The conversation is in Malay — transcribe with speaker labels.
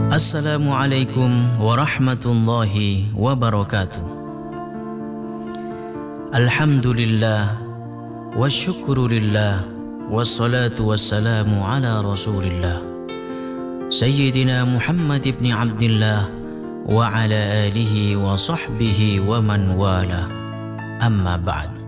Speaker 1: Assalamualaikum warahmatullahi wabarakatuh. Alhamdulillah wa syukurulillah wassalatu wassalamu ala rasulillah Sayyidina Muhammad ibn Abdillah wa ala alihi wa sahbihi wa man wala, amma ba'd.